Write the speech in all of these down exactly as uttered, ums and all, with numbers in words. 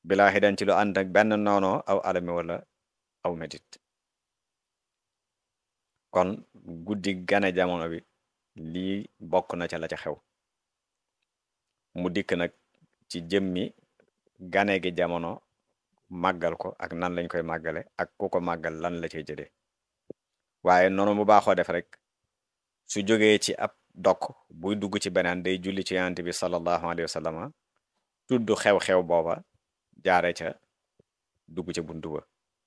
bilaa xidan ci lu ànd ak benn noonoo aw alami wala aw metit kon guddi gane jamono bi lii bokk na ca la ca xew mu dikk nag ci jëmmi gane gi jamono màggal ko ak nan lañ koy màggale ak ku ko màggal lan la cay jëlee waaye noonu mu baaxoo def rek su jógee ci ab dokk buy dugg ci beneen day julli ci yonent bi sallallahu alayhi wa sallam tudd xew-xew booba jaare ca dugg ca buntu ba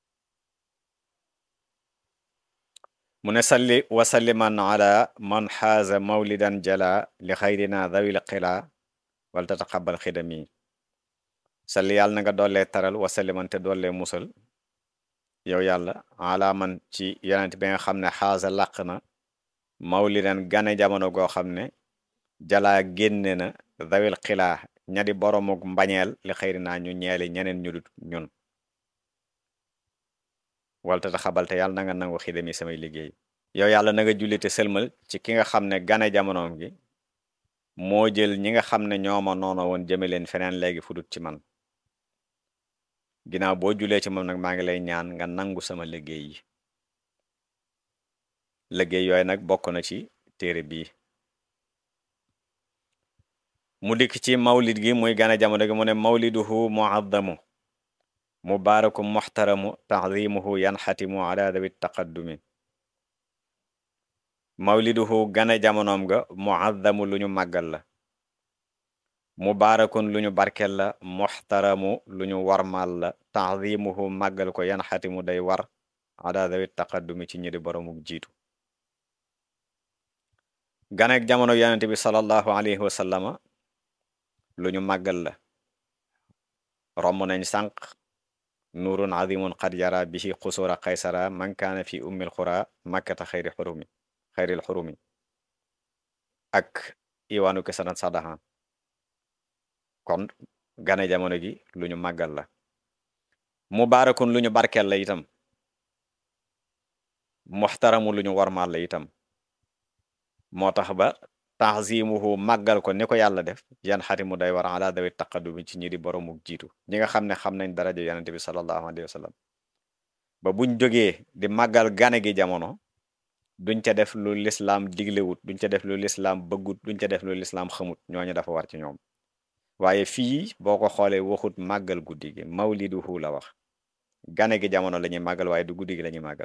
mu ne salli wa salliman ala man xaaza mawlidan jala li xayrina dawil qila wal tataqabbal xidami salli yàlla na nga dollee taral wa salliman te dollee musal yow yàlla ala man ci yonent bi nga xam ne xaaza làq na mawlidan gane jamono goo xam ne jalaa génne na dawil xilaa ñadi boromuk mbañeel li xayrina ñu ñeeli ñeneen ñu dut ñun walta ta xabalte yàlla na nga nangu xidami samay liggéey yow yàlla na nga jullite sëlmal ci ki nga xam ne gane jamonoom gi moo jël ñi nga xam ne ñooma noono woon jëme leen feneen léegi fudut ci man ginnaaw boo julee ci moom nag maa ngi lay ñaan nga nangu sama liggéey yi liggéey yooyu nag bokk na ci téere bii mu dikk ci mawlid gi muy gane jamono gi mu ne mawliduhu muazzamu mubaarakum muxtaramu taxdimuhu yanxatimu ala dawi taqaddumi mawliduhu gane jamonoom ga muazzamu lu ñu màggal la mubaarakun lu ñu barkel la muxtaramu lu ñu warmal la taxdimuhu màggal ko yanxatimu day war ala dawi taqaddumi ci ñëdi boromuk jiitu ganek jamono yonente bi sallallahu alayhi wa sallama lu ñu màggal la romb nañ sànq nuurun azimun qad yara bihi qusura qaysara man kaana fi ummil qura makkata xayri xurumi xayril xurumi ak iwaanu kisanan sadahan kon gane jamono gi lu ñu màggal la mubaarakun lu ñu barkel la itam muxtaramu lu ñu warmaal la itam moo tax ba taxzimuhu màggal ko ni ko yàlla def yan xatimu day war ala dawi taqaddumi ci ñi di boromuk jiitu ñi nga xam ne xam nañ daraja yonente bi sallallahu alayhi wa sallam ba buñ jógee di màggal gane gi jamono duñ ca def lu lislaam diglewut duñ ca def lu lislaam bëggut duñ ca def lu lislaam xamut ñooñu dafa war ci ñoom waaye fii boo ko xoolee waxut màggal guddi gi mawliduhu la wax gane gi jamono la ñuy màggal waaye du guddi gi la ñuy màggal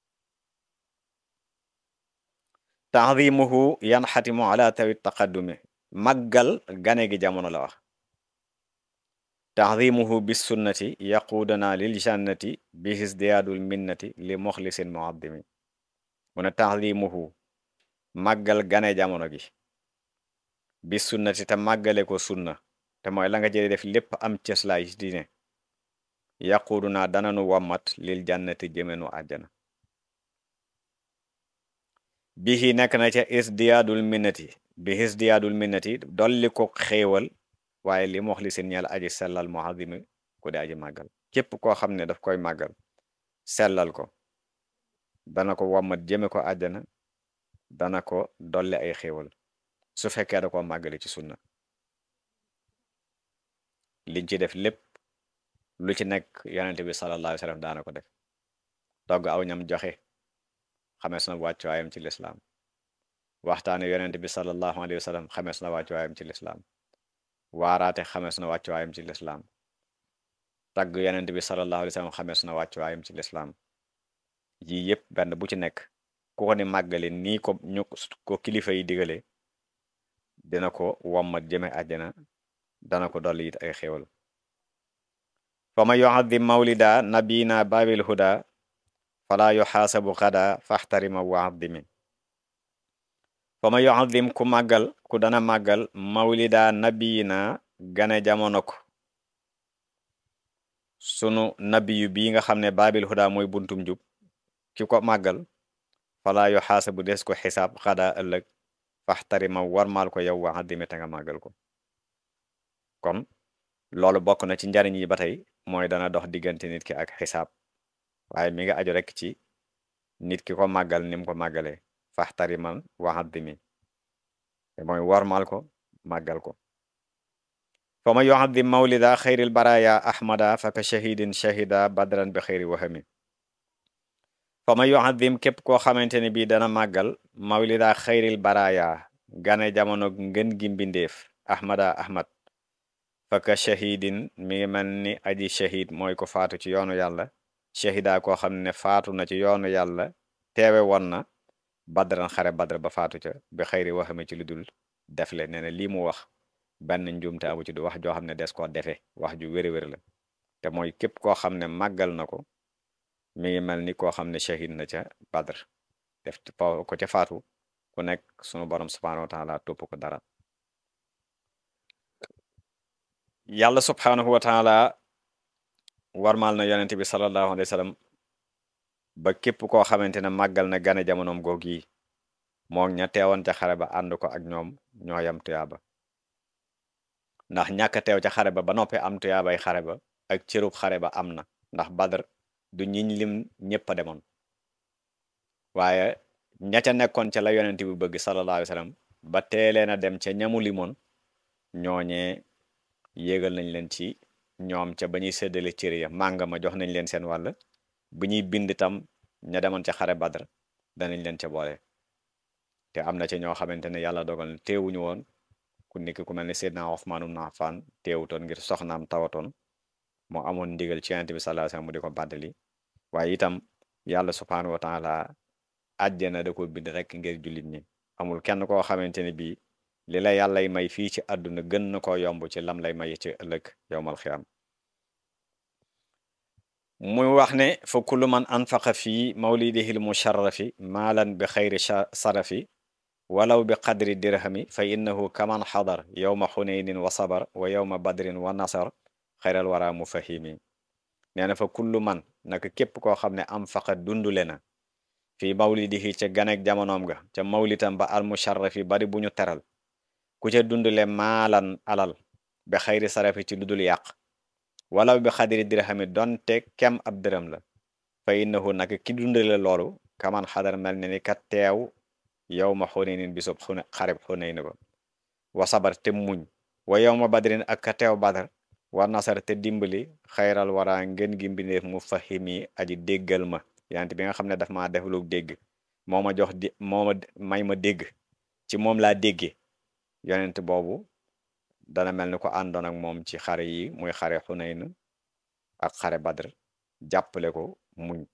taxdimuhu yanxatimu ala tawi taqaddumi màggal gane gi jamono la wax taxdimuhu bis sunnati yaquudana lil jannati bihis diyaadul minnati li moxlisin muaddimi mu ne taxdimuhu màggal gane jamono gi bis sunnati te màggale ko sunna te mooy la nga jële def lépp am cëslaay ci diine yaquuduna dananu wammat lil jannati jëmenu àjjana bihi nekk na ca isdiyaadul minnati bi isdiyaadul minnati dolli ko xéewal waaye li mox li seen ñeel aji sellal muazimi ku di aji màggal képp koo xam ne daf koy màggal sellal ko dana ko wammat jëme ko àjjana dana ko dolli ay xéewal su fekkee da ko màggale ci sunna liñ ci def lépp lu ci nekk yonente bi sallallahu alayhi wa sallam daana ko def togg aw ñam joxe xamees na wàccuwaayam ci lislaam waxtaane yonente bi sallallahu alayhi wa sallam xamees na wàccuwaayam ci lislaam waaraate xamees na wàccuwaayam ci lislaam tagg yonente bi sallallahu alayhi wa sallam xamees na wàccuwaayam ci lislaam yii yépp benn bu ci nekk ku ko ni màggale nii ko ñu ko kilifa yi digale dina ko wommat jëme àjjana dana ko dolli it ay xéewal fa ma yu'azzim mawlida nabiyina babil huda fala yuxaasabu xada faxtarima wa addimi fa ma yu'azzim ku màggal ku dana màggal mawlida nabiyina gane jamono ko sunu nabiyu bii nga xam ne babil huda mooy buntum jub ki ko màggal fala yuxaasabu des ko xisaab xada ëllëg faxtarima warmaal ko yow wa addimi te nga màggal ko kon loolu bokk na ci njariñ yi ba tey mooy dana dox diggante nit ki ak xisaab waaye mi nga aju rek ci nit ki ko màggal ni mu ko màggalee faxtariman wa addimi te mooy warmal ko màggal ko fa ma yuaddim mawlida xayril baraya ahmada fa ka shahidin shahida badran bi xayri wahami fa ma yuaddim képp koo xamante ne bii dana màggal mawlida xayril baraya gane jamono ngën gi mbindeef ahmada ahmad fa ka shahidin mi ngi mel ni aji shahid mooy ko faatu ci yoonu yàlla shahida koo xam ne faatu na ci yoonu yàlla teewe woon na badran xare badr ba faatu ca bi xayri waxami ci lu dul def le nee na lii mu wax benn njuumte amu ci du wax joo xam ne des koo defe wax ju wér-wér la te mooy képp koo xam ne màggal na ko mi ngi mel ni koo xam ne shahid na ca badr def ko ca faatu ku nekk sunu borom subhanahu wa taala topp ko dara yàlla subhanahu wa taala warmal na yonente bi sallallahu alayhi wa sallam ba képp koo xamante ne màggal na gane jamonoom googu yi moo ña teewoon ca xare ba ànd ko ak ñoom ñoo yam tuyaaba ndax ñàkk teew ca xare ba ba noppi am tuyaabay xare ba ak cërub xare ba am na ndax badr du ñiñ lim ñëpp a demoon waaye ña ca nekkoon ca la yonente bi bëgg sallallahu alayhi wa sallam ba teeleen a dem ca ñamu limoon ñooñee yéegal nañ leen ci ñoom ca ba ñuy séddale cër ya mànga ma jox nañ leen seen wàll bu ñuy bind tam ña demoon ca xare badr danañ leen ca boole te am na ca ñoo xamante ne yàlla dogal na teewuñu woon ku nekk ku mel ne Seydina Usmaan ibn Affaan teewutoon ngir soxnaam tawatoon moo amoon ndigal ci yonent bi sallallahu alayhi wasallam mu di ko bàddali waaye itam yàlla subhaanahu wa taala àjjana da ko bind rek ngir jullit ñi amul kenn koo xamante ne bii li la yàllay may fii ci àdduna gën na koo yomb ci lam lay may ci ëllëg yowmal xiyaam muy wax ne fa kullu man anfaqa fii mawlidihil musharrafi maalan bi xayri sarafi walaw bi qadri dirhami fa innahu kaman xadar yowma xunaynin wa sabar wa yowma badrin wa nasar xayral wara mu fahimi nee na fa kullu man naka képp koo xam ne anfaqa dundule na fii mawlidihi ca ganek jamonoom ga ca mawlitam ba al musharrafi bari bu ñu teral ku ca dundule maalan alal bi xayri sarafi ci ludul yàq walaw bi xadiri dirhami donte kem ab dërëm la fa innahu naka ki dundale loolu kaman xadar mel ne ni ka teew yow ma xunaynin bisub xune xarib xunayn ba wa sabar te muñ wa yow ma badrin ak ka teew badar wa nasar te dimbali xayral wara ngeen gi mbindeef mu fahimi aji déggal ma yante bi nga xam ne daf maa def lu dégg moo ma jox di moo ma may ma dégg ci moom laa déggee yonent boobu dana mel ni ko àndoon ak moom ci xare yi muy xare xunayn ak xare badr jàppale ko muñ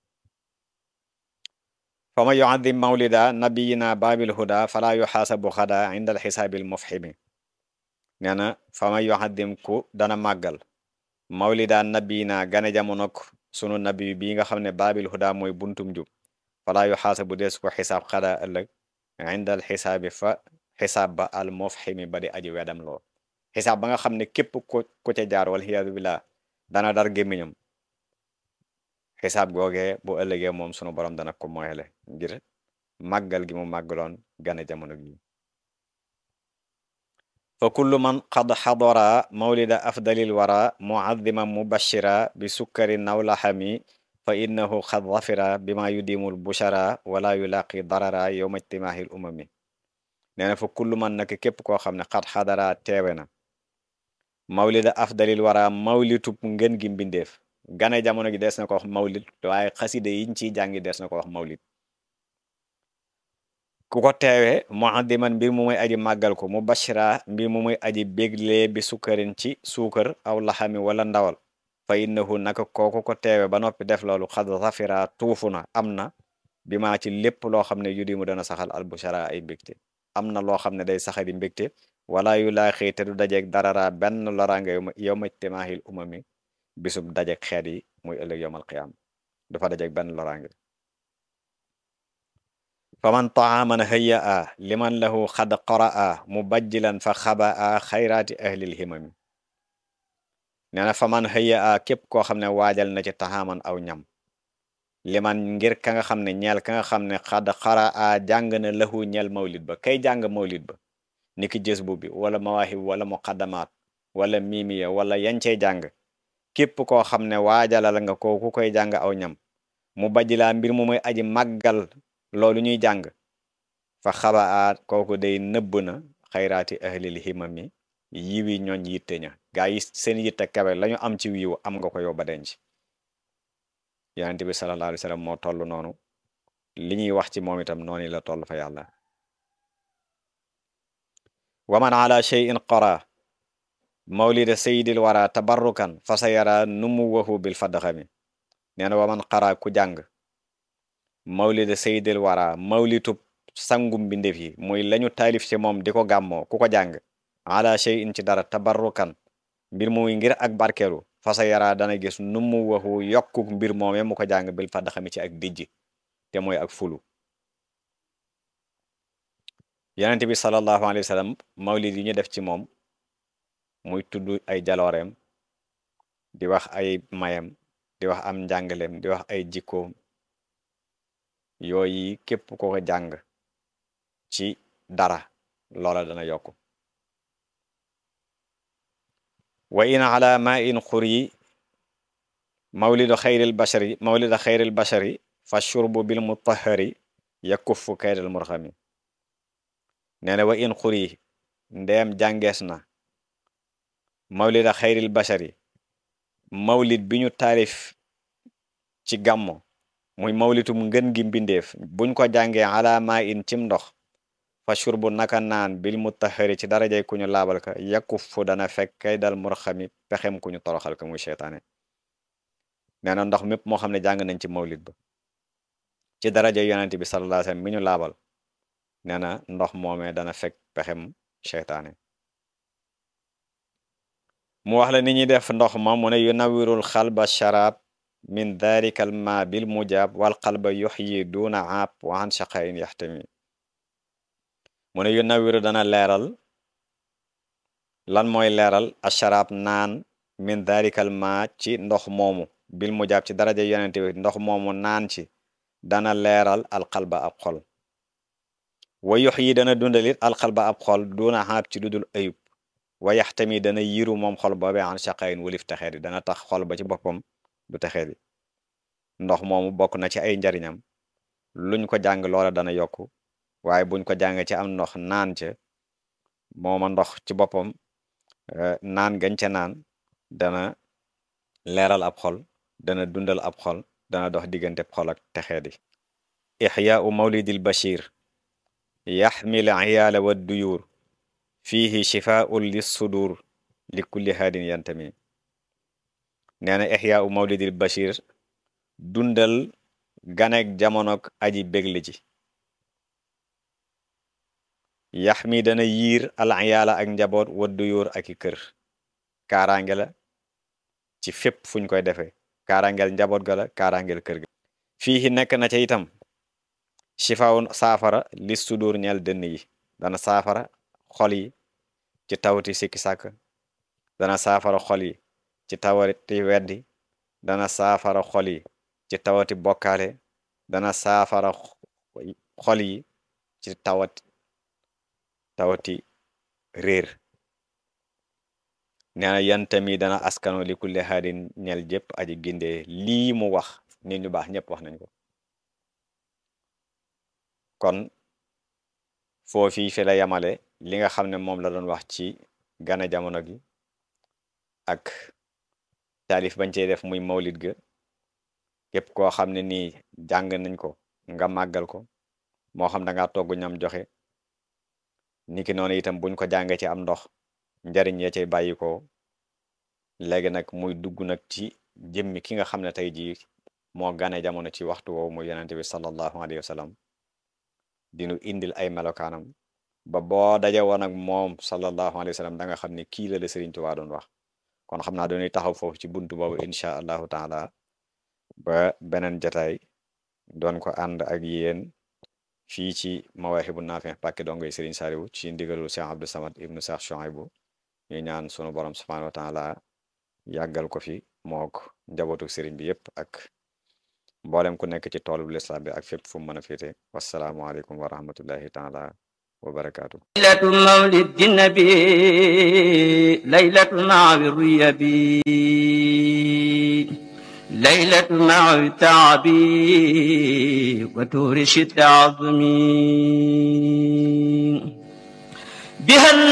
fa ma yuaddim mawlida nabiyina babil huda fala yuxaasabu xada inda alxisaabil mufhimi nee na fa ma yuaddim ku dana màggal mawlida nabiyina gane jamonok sunu nabi bi nga xam ne babil huda mooy buntum jub fala yuxaasabu des ko xisaab xada ëllëg inda alxisaabi fa xisaab ba al mufhimi ba di aji wedam loo xisaab ba nga xam ne képp ku ku ca jaar wal xiyaadu billah dana dar gémmiñam xisaab googee bu ëllëgee moom sunu borom dana ko moyele ngir màggal gi mu màggaloon gane jamono gi fa kullu man qad xadara mawlida afdalil wara muaddiman mubashira bi sukkari nawlaxami fa innahu qad zafira bima yudimul bushara wala yulaqi darara yowma ijtimaahil umami nee na fa kullu man nag képp koo xam ne xat xadara teewe na mawlida afdalil wara mawlitub ngën gi mbindeef gane jamono gi des na ko wax mawlid waaye xaside yiñ ciy jàngi des na ko wax mawlid ku ko teewe muaddiman mbir mu muy aji màggal ko mu bashira mbir mu muy aji béglee bi sukkarin ci suukar aw laxami wala ndawal fa innahu naka kooku ko teewe ba noppi def loolu xad zafira tuufu na am na bi maa ci lépp loo xam ne yudi mu dana saxal albushara ay mbégte am na loo xam ne day saxali mbégte wala yu laa xëy te du dajeeg darara benn loraanga yow ma ijtimaahil umami bisub dajeeg xeet yi muy ëllëg yowmal qiyaam dafa dajeeg benn loraange fa man taaman hayya a liman lahu xad qaraa mubajjilan fa xaba a xayraati ahlil himami nee na fa man hayya a képp koo xam ne waajal na ci taxaaman aw ñam liman ngir ka nga xam ne ñeel ka nga xam ne xad qaraa jàng na lahu ñeel mawlid ba kay jàng mawlid ba niki jës bu bi wala mawaahib wala muqaddamaat wala miimiya wala yancey jàng képp koo xam ne waajalal nga ko ku koy jàng aw ñam mu bajjilaa mbir mu muy aji màggal loolu ñuy jàng fa xaba aat kooku day nëbb na xayraati ahlil himami yiwi ñooñ yitte ña gaa yi seen yitte kawe lañu am ci wiiw am nga ko yow ba denc yonent bi sallallahu alayhi wa sallam moo toll noonu li ñuy wax ci moom itam noonu la toll fa yàlla wa man ala shay'in qara mawlida sayyidil wara tabarrukan fa sa yara numuwahu bil fadxami nee na wa man qara ku jàng mawlida sayyidil wara mawlitub sangum mbindeef yi muy lañu taalif ci moom di ko gàmmoo ku ko jàng ala shay'in ci dara tabarrukan mbir muy ngir ak barkeelu fa sa yara dana gis numuwahu yokku mbir moome mu ko jàng bil fadxami ci ak dijj te mooy ak fulu yonent bi sallallahu alayhi wa sallam mawlid yi ñu def ci moom muy tudd ay jalooreem di wax ay mayam di wax am njàngaleem di wax ay jikkoom yooyu képp ko ko jàng ci dara loola dana yokku wa in ala ma in xuri mawlidu xayril bashari mawlidu xayril bashari fa shurbu bil mutahari yakuffu kaydal murxami nee na wa in xuri ndeem jàngees na mawlida xayril bashari mawlid bi ñu taarif ci gàmmo muy mawlitum ngën gi mbindeef buñ ko jàngee ala ma in cim ndox fa shurbu naka naan bil mutahari ci darajay ku ñu laabal ka yakuffu dana fekk kaydal murxami pexem ku ñu toroxal ka muy seytaane nee na ndox mépp moo xam ne jàng nañ ci mawlid ba ci daraja yonent bi sallallahu alayhi wasallam mi ñu laabal nee na ndox moomee dana fekk pexem seytaane mu wax la ni ñuy def ndox ma mu ne yu nawirul xalba sharab min dhalika ma bil mujab wal qalba yuxyi duna aab wa an shaqain yaxtami mu ne yu nawiru dana leeral lan mooy leeral asharab naan min dhalika ma ci ndox moomu bil mujab ci daraja yonent bi ndox moomu naan ci dana leeral alxalba ab xol wa yuxyi dana dundalit alxalba ab xol duna aab ci dudul ayub wa yaxtami dana yiru moom xol boobee an shaqayin walif texee di dana tax xol ba ci boppam du texee di ndox moomu bokk na ci ay njariñam luñ ko jàng loola dana yokku waaye buñ ko jàng ci am ndox naan ca mooma ndox ci boppam naan gañ ca naan dana leeral ab xol dana dundal ab xol dana dox diggante xol ak texee di ixyaau mawlidil bashir yaxmil iyaala wa duyur fiihi shifaa'un lissudur li kulli haadin yantami nee na ixyaau mawlidil bashir dundal ganek jamonok aji bégli ji yaxmi dana yiir al iyaala ak njaboot wa duyur ak i kër kaaraange la ci fépp fuñ koy defee kaaraangeel njaboot ga la kaaraangeel kër ga fiihi nekk na ca itam shifaa'un saafara lissudur ñeel dënn yi dana saafara xol yi ci tawati sikki sàkk dana saafara xol yi ci tawati weddi dana saafara xol yi ci tawati bokkaale dana saafara xol yi ci tawati tawati réer nee na yantami dana askano li kulli haadin ñel jëpp aji gindee lii mu wax nit ñu baax ñëpp wax nañ ko kon foofii fi la yamale li nga xam ne moom la doon wax ci gana jamono gi ak taalif bañ cey def muy mawlid ga képp koo xam ne nii jàng nañ ko nga màggal ko moo xam da ngaa togg ñam joxe niki noonu itam buñ ko jàngee ci am ndox njariñ ya cay bàyyi ko léegi nag muy dugg nag ci jëmmi ki nga xam ne tey jii moo gane jamono ci waxtu woowu muy yonente bi sallallahu alayhi wa sallam dinu indil ay melokaanam ba boo daje woon ak moom sallallahu alayhi wa sallam da nga xam ne kii la la Sëriñ Tuubaa doon wax kon xam naa dañuy taxaw foofu ci buntu boobu incha allahu taala ba beneen jataay doon ko ànd ak yéen fii ci Mawaahibu Naafi pàkki dongoy Sëriñ Saaliwu ci ndigalul Cheikh Abdou Samad ibnu Cheikh Chouaïbou ñu ñaan sunu borom subhanahu wa taala yàggal ko fi mook njabootu sëriñ bi yépp ak mboolem ku nekk ci toolu lislaam bi ak fépp fu mu mën a féete wassalaamu aleykum wa rahmatullahi taala wa barakaatu laylatu mawlidi nabi laylatu naawi ruyabi laylatu naawi taabi wa tuuri shidda azmi